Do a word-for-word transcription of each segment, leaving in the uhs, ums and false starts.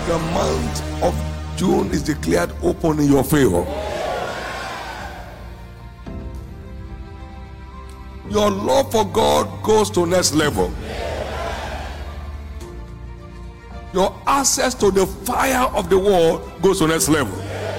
The month of June is declared open in your favor. Your love for God goes to next level. Your access to the fire of the world goes to next level.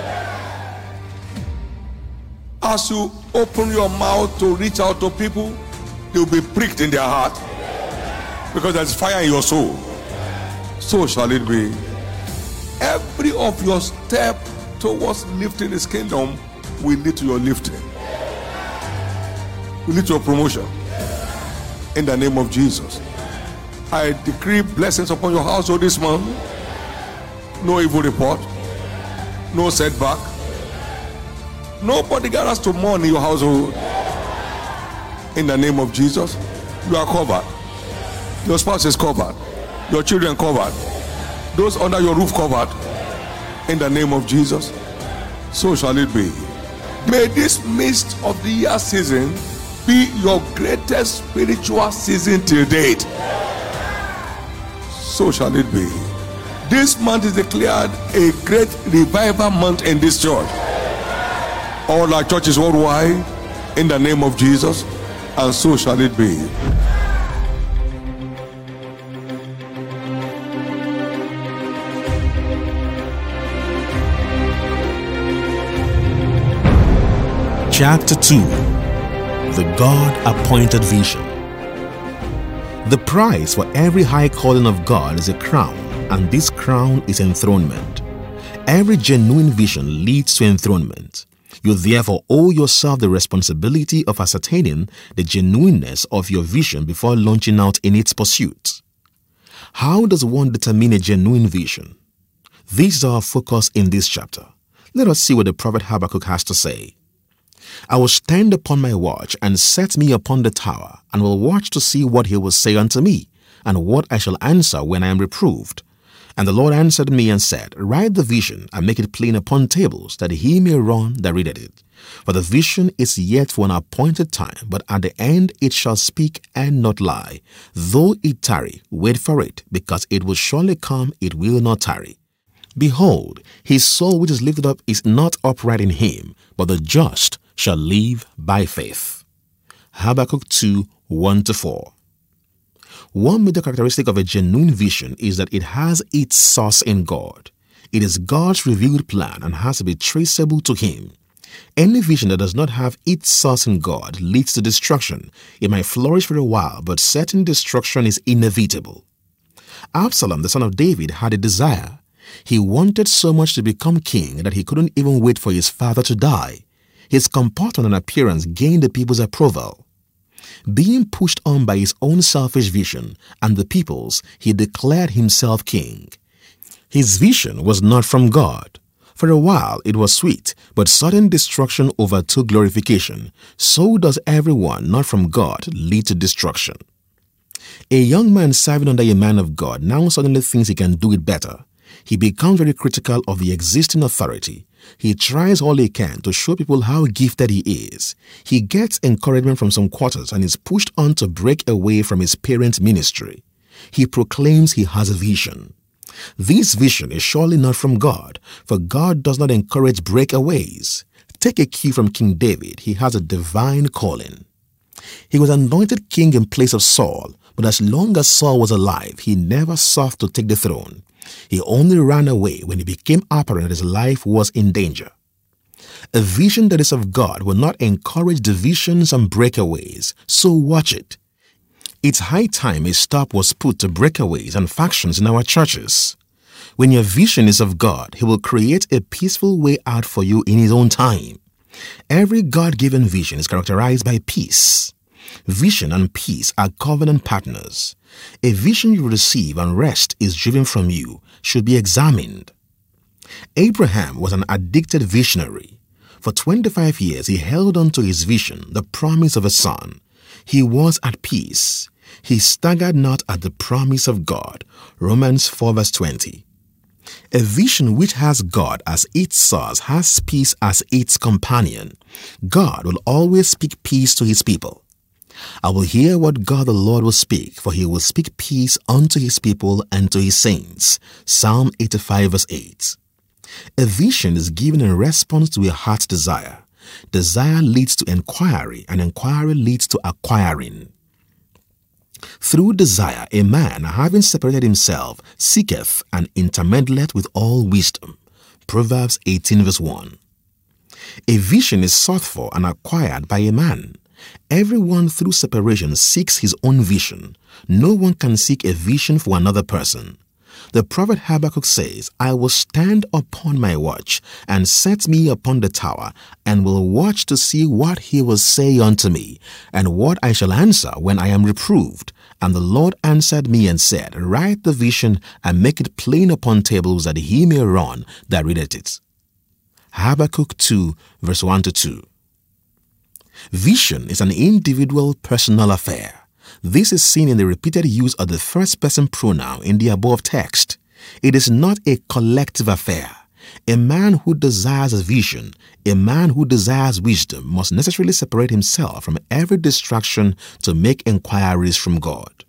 As you open your mouth to reach out to people, they'll be pricked in their heart because there's fire in your soul. So shall it be. Every of your step towards lifting His kingdom will lead to your lifting, will lead to your promotion. In the name of Jesus, I decree blessings upon your household this month. No evil report, no setback, nobody gathers to mourn in your household. In the name of Jesus, you are covered. Your spouse is covered. Your children covered. Those under your roof covered. In the name of Jesus, so shall it be. May this mist of the year season be your greatest spiritual season till date. So shall it be. This month is declared a great revival month in this church. All our churches worldwide, in the name of Jesus, and so shall it be. Chapter two. The God-appointed vision. The price for every high calling of God is a crown, and this crown is enthronement. Every genuine vision leads to enthronement. You therefore owe yourself the responsibility of ascertaining the genuineness of your vision before launching out in its pursuit. How does one determine a genuine vision? This is our focus in this chapter. Let us see what the prophet Habakkuk has to say. I will stand upon my watch and set me upon the tower, and will watch to see what he will say unto me, and what I shall answer when I am reproved. And the Lord answered me and said, Write the vision, and make it plain upon tables, that he may run that readeth it. For the vision is yet for an appointed time, but at the end it shall speak and not lie. Though it tarry, wait for it, because it will surely come, it will not tarry. Behold, his soul which is lifted up is not upright in him, but the just shall live by faith. Habakkuk two, one to four. One major characteristic of a genuine vision is that it has its source in God. It is God's revealed plan and has to be traceable to Him. Any vision that does not have its source in God leads to destruction. It might flourish for a while, but certain destruction is inevitable. Absalom, the son of David, had a desire. He wanted so much to become king that he couldn't even wait for his father to die. His comportment and appearance gained the people's approval. Being pushed on by his own selfish vision and the people's, he declared himself king. His vision was not from God. For a while it was sweet, but sudden destruction overtook glorification. So does everyone not from God lead to destruction. A young man serving under a man of God now suddenly thinks he can do it better. He becomes very critical of the existing authority. He tries all he can to show people how gifted he is. He gets encouragement from some quarters and is pushed on to break away from his parents' ministry. He proclaims he has a vision. This vision is surely not from God, for God does not encourage breakaways. Take a cue from King David. He has a divine calling. He was anointed king in place of Saul, but as long as Saul was alive, he never sought to take the throne. He only ran away when it became apparent that his life was in danger. A vision that is of God will not encourage divisions and breakaways, so watch it. It's high time a stop was put to breakaways and factions in our churches. When your vision is of God, He will create a peaceful way out for you in His own time. Every God-given vision is characterized by peace. Vision and peace are covenant partners. A vision you receive and rest is driven from you should be examined. Abraham was an addicted visionary. For twenty-five years he held on to his vision, the promise of a son. He was at peace. He staggered not at the promise of God. Romans four verse twenty. A vision which has God as its source has peace as its companion. God will always speak peace to His people. I will hear what God the Lord will speak, for he will speak peace unto his people and to his saints. Psalm eighty-five verse eight. A vision is given in response to a heart's desire. Desire leads to inquiry, and inquiry leads to acquiring. Through desire, a man, having separated himself, seeketh and intermeddleth with all wisdom. Proverbs eighteen verse one. A vision is sought for and acquired by a man. Everyone through separation seeks his own vision. No one can seek a vision for another person. The prophet Habakkuk says, I will stand upon my watch, and set me upon the tower, and will watch to see what he will say unto me, and what I shall answer when I am reproved. And the Lord answered me and said, Write the vision, and make it plain upon tables, that he may run that readeth it. Habakkuk two verse one to two. Vision is an individual personal affair. This is seen in the repeated use of the first-person pronoun in the above text. It is not a collective affair. A man who desires a vision, a man who desires wisdom, must necessarily separate himself from every distraction to make inquiries from God.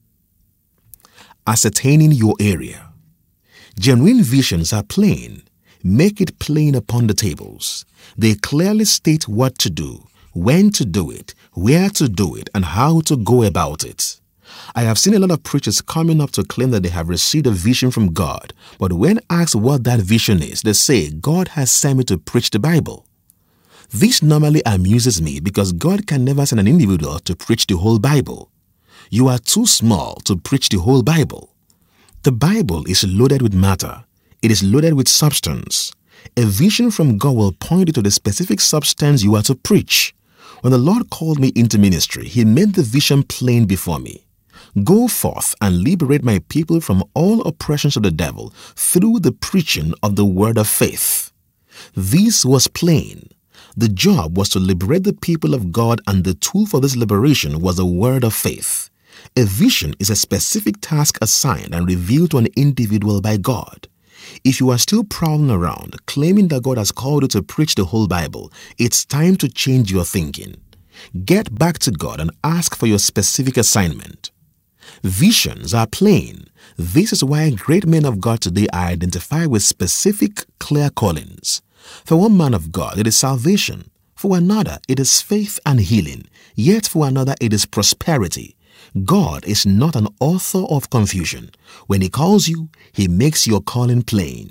Ascertaining your area. Genuine visions are plain. Make it plain upon the tables. They clearly state what to do, when to do it, where to do it, and how to go about it. I have seen a lot of preachers coming up to claim that they have received a vision from God, but when asked what that vision is, they say, God has sent me to preach the Bible. This normally amuses me because God can never send an individual to preach the whole Bible. You are too small to preach the whole Bible. The Bible is loaded with matter. It is loaded with substance. A vision from God will point you to the specific substance you are to preach. When the Lord called me into ministry, he made the vision plain before me. Go forth and liberate my people from all oppressions of the devil through the preaching of the word of faith. This was plain. The job was to liberate the people of God, and the tool for this liberation was the word of faith. A vision is a specific task assigned and revealed to an individual by God. If you are still prowling around, claiming that God has called you to preach the whole Bible, it's time to change your thinking. Get back to God and ask for your specific assignment. Visions are plain. This is why great men of God today are identified with specific, clear callings. For one man of God, it is salvation. For another, it is faith and healing. Yet for another, it is prosperity. God is not an author of confusion. When he calls you, he makes your calling plain.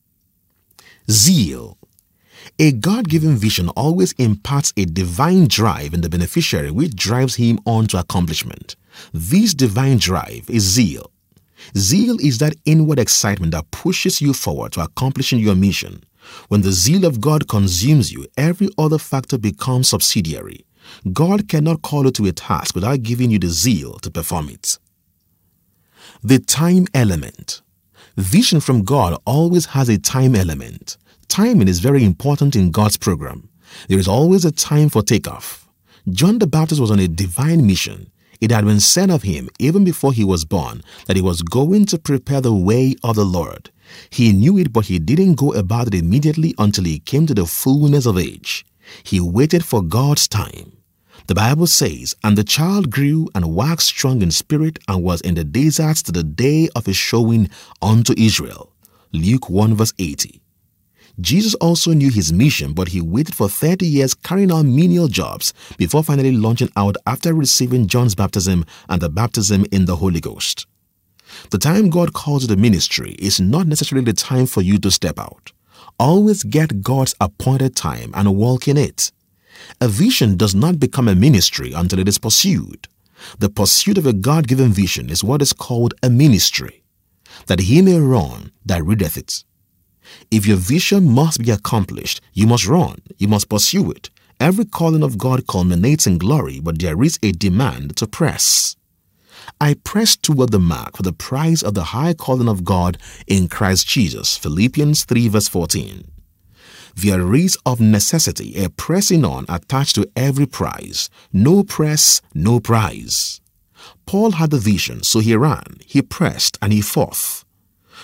Zeal. A God-given vision always imparts a divine drive in the beneficiary, which drives him on to accomplishment. This divine drive is zeal. Zeal is that inward excitement that pushes you forward to accomplishing your mission. When the zeal of God consumes you, every other factor becomes subsidiary. God cannot call you to a task without giving you the zeal to perform it. The time element. Vision from God always has a time element. Timing is very important in God's program. There is always a time for takeoff. John the Baptist was on a divine mission. It had been said of him even before he was born that he was going to prepare the way of the Lord. He knew it, but he didn't go about it immediately until he came to the fullness of age. He waited for God's time. The Bible says, And the child grew and waxed strong in spirit, and was in the deserts to the day of his showing unto Israel. Luke one verse eighty. Jesus also knew his mission, but he waited for thirty years carrying out menial jobs before finally launching out after receiving John's baptism and the baptism in the Holy Ghost. The time God calls you to ministry is not necessarily the time for you to step out. Always get God's appointed time and walk in it. A vision does not become a ministry until it is pursued. The pursuit of a God-given vision is what is called a ministry, that he may run that readeth it. If your vision must be accomplished, you must run, you must pursue it. Every calling of God culminates in glory, but there is a demand to press. I press toward the mark for the prize of the high calling of God in Christ Jesus. Philippians three verse fourteen. There is of necessity a pressing on attached to every prize. No press, no prize. Paul had the vision, so he ran, he pressed, and he fought.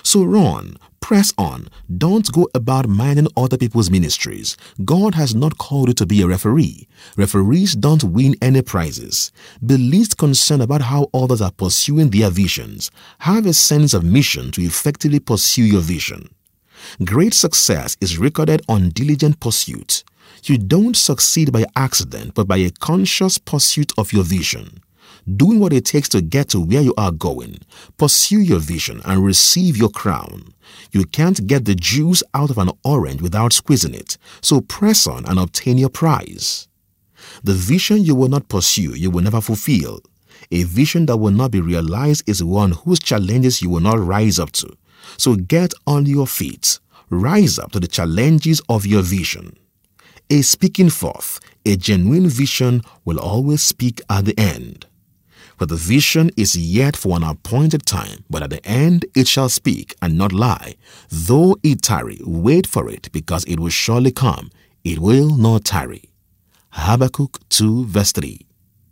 So run, press on. Don't go about minding other people's ministries. God has not called you to be a referee. Referees don't win any prizes. Be least concerned about how others are pursuing their visions. Have a sense of mission to effectively pursue your vision. Great success is recorded on diligent pursuit. You don't succeed by accident, but by a conscious pursuit of your vision. Doing what it takes to get to where you are going. Pursue your vision and receive your crown. You can't get the juice out of an orange without squeezing it, so press on and obtain your prize. The vision you will not pursue, you will never fulfill. A vision that will not be realized is one whose challenges you will not rise up to. So get on your feet. Rise up to the challenges of your vision. A speaking forth, a genuine vision will always speak at the end. For the vision is yet for an appointed time, but at the end it shall speak and not lie. Though it tarry, wait for it, because it will surely come. It will not tarry. Habakkuk two verse three.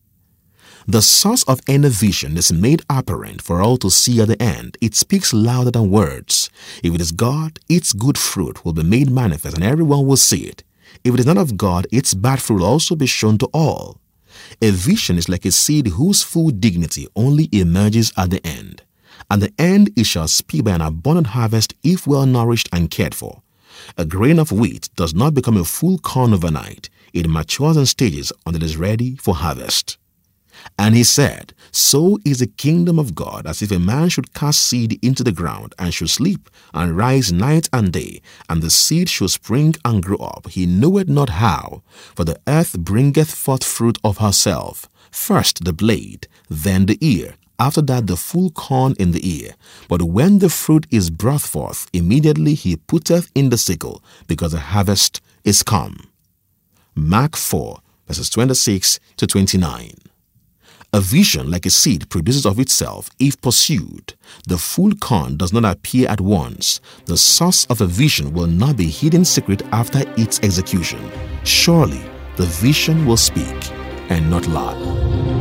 The source of any vision is made apparent for all to see at the end. It speaks louder than words. If it is God, its good fruit will be made manifest and everyone will see it. If it is not of God, its bad fruit will also be shown to all. A vision is like a seed whose full dignity only emerges at the end. At the end it shall speak by an abundant harvest if well nourished and cared for. A grain of wheat does not become a full corn overnight. It matures in stages until it is ready for harvest. And he said, so is the kingdom of God, as if a man should cast seed into the ground, and should sleep, and rise night and day, and the seed should spring and grow up. He knoweth not how, for the earth bringeth forth fruit of herself, first the blade, then the ear, after that the full corn in the ear. But when the fruit is brought forth, immediately he putteth in the sickle, because the harvest is come. Mark four, verses twenty-six to twenty-nine. A vision, like a seed, produces of itself if pursued. The full corn does not appear at once. The source of a vision will not be hidden secret after its execution. Surely, the vision will speak and not lie.